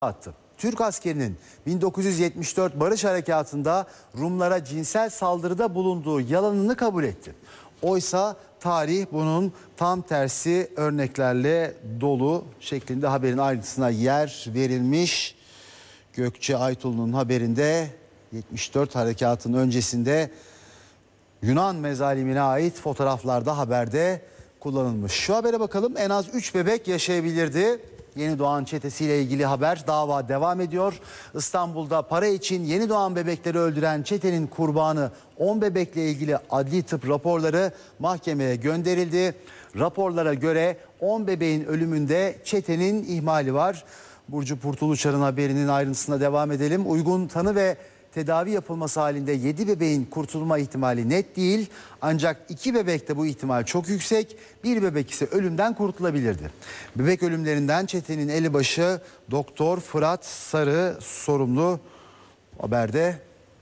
attı. Türk askerinin 1974 Barış Harekatı'nda Rumlara cinsel saldırıda bulunduğu yalanını kabul etti. Oysa tarih bunun tam tersi örneklerle dolu şeklinde haberin ayrıntısına yer verilmiş. Gökçe Aytul'un haberinde 74 Harekatı'nın öncesinde Yunan mezalimine ait fotoğraflarda haberde kullanılmış. Şu habere bakalım. En az 3 bebek yaşayabilirdi. Yeni doğan çetesiyle ilgili haber. Dava devam ediyor. İstanbul'da para için yeni doğan bebekleri öldüren çetenin kurbanı 10 bebekle ilgili adli tıp raporları mahkemeye gönderildi. Raporlara göre 10 bebeğin ölümünde çetenin ihmali var. Burcu Purtuluçar'ın haberinin ayrıntısına devam edelim. Uygun tanı ve tedavi yapılması halinde 7 bebeğin kurtulma ihtimali net değil. Ancak 2 bebekte bu ihtimal çok yüksek. 1 bebek ise ölümden kurtulabilirdi. Bebek ölümlerinden çetenin elebaşı Doktor Fırat Sarı sorumlu. Haberde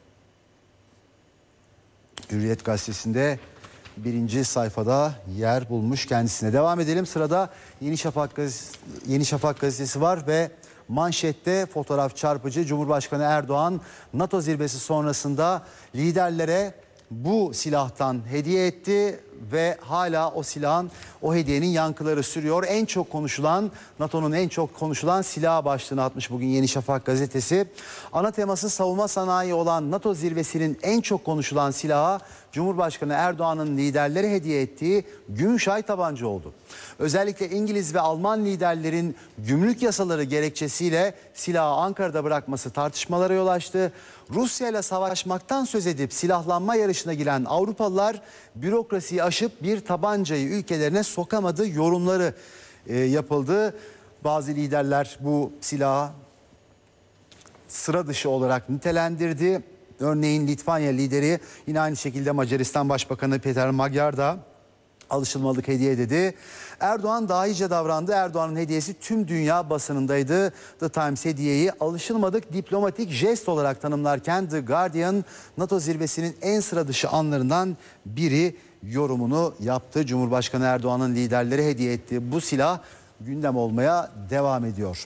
Hürriyet gazetesinde birinci sayfada yer bulmuş kendisine. Devam edelim. Sırada Yeni Şafak gazetesi var ve manşette fotoğraf çarpıcı. Cumhurbaşkanı Erdoğan NATO zirvesi sonrasında liderlere bu silahtan hediye etti ve hala o silahın, o hediyenin yankıları sürüyor. En çok konuşulan, NATO'nun en çok konuşulan silah başlığını atmış bugün Yeni Şafak gazetesi. Ana teması savunma sanayi olan NATO zirvesinin en çok konuşulan silahı Cumhurbaşkanı Erdoğan'ın liderlere hediye ettiği Gümüşay tabanca oldu. Özellikle İngiliz ve Alman liderlerin gümrük yasaları gerekçesiyle silahı Ankara'da bırakması tartışmalara yol açtı. Rusya ile savaşmaktan söz edip silahlanma yarışına giren Avrupalılar bürokrasiyi aşıp bir tabancayı ülkelerine sokamadı yorumları yapıldı. Bazı liderler bu silahı sıra dışı olarak nitelendirdi. Örneğin Litvanya lideri, yine aynı şekilde Macaristan Başbakanı Peter Magyar da alışılmadık hediye dedi. Erdoğan daha iyice davrandı. Erdoğan'ın hediyesi tüm dünya basınındaydı. The Times hediyeyi alışılmadık diplomatik jest olarak tanımlarken The Guardian NATO zirvesinin en sıra dışı anlarından biri yorumunu yaptı. Cumhurbaşkanı Erdoğan'ın liderlere hediye ettiği bu silah gündem olmaya devam ediyor.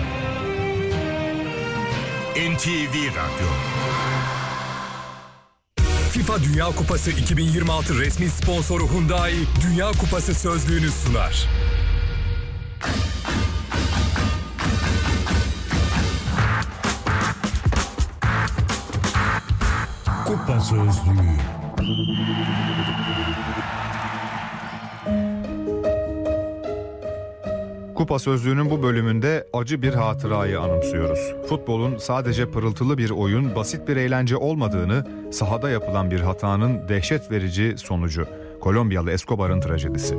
NTV Radyo. FIFA Dünya Kupası 2026 resmi sponsoru Hyundai Dünya Kupası sözlüğünü sunar. Kupa Sözlüğü. Kupa Sözlüğü'nün bu bölümünde acı bir hatırayı anımsıyoruz. Futbolun sadece pırıltılı bir oyun, basit bir eğlence olmadığını, sahada yapılan bir hatanın dehşet verici sonucu. Kolombiyalı Escobar'ın trajedisi.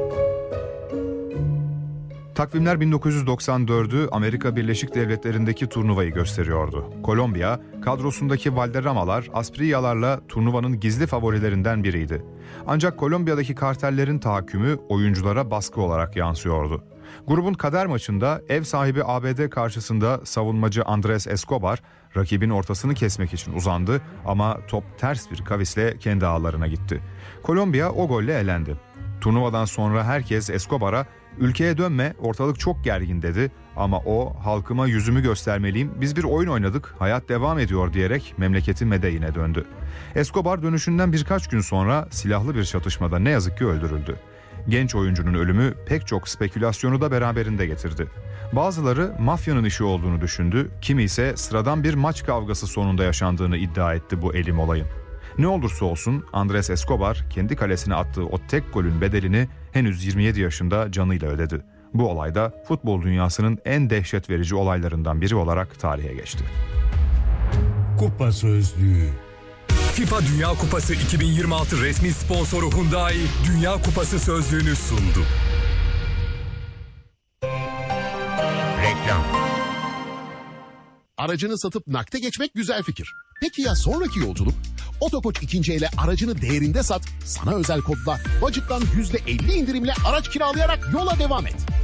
Takvimler 1994'ü Amerika Birleşik Devletleri'ndeki turnuvayı gösteriyordu. Kolombiya, kadrosundaki Valderramalar, Asprillalarla turnuvanın gizli favorilerinden biriydi. Ancak Kolombiya'daki kartellerin tahakkümü oyunculara baskı olarak yansıyordu. Grubun kader maçında ev sahibi ABD karşısında savunmacı Andrés Escobar rakibin ortasını kesmek için uzandı ama top ters bir kavisle kendi ağlarına gitti. Kolombiya o golle elendi. Turnuvadan sonra herkes Escobar'a "Ülkeye dönme, ortalık çok gergin" dedi ama o "Halkıma yüzümü göstermeliyim, biz bir oyun oynadık, hayat devam ediyor" diyerek memleketi Medellin'e döndü. Escobar dönüşünden birkaç gün sonra silahlı bir çatışmada ne yazık ki öldürüldü. Genç oyuncunun ölümü pek çok spekülasyonu da beraberinde getirdi. Bazıları mafyanın işi olduğunu düşündü, kimi ise sıradan bir maç kavgası sonunda yaşandığını iddia etti bu elim olayın. Ne olursa olsun Andrés Escobar kendi kalesine attığı o tek golün bedelini henüz 27 yaşında canıyla ödedi. Bu olay da futbol dünyasının en dehşet verici olaylarından biri olarak tarihe geçti. Kupa Sözlüğü. FIFA Dünya Kupası 2026 resmi sponsoru Hyundai Dünya Kupası sözlüğünü sundu. Reklam. Aracını satıp nakde geçmek güzel fikir. Peki ya sonraki yolculuk? Otokoç ikinci ele aracını değerinde sat, sana özel kodla Budget'tan %50 indirimle araç kiralayarak yola devam et.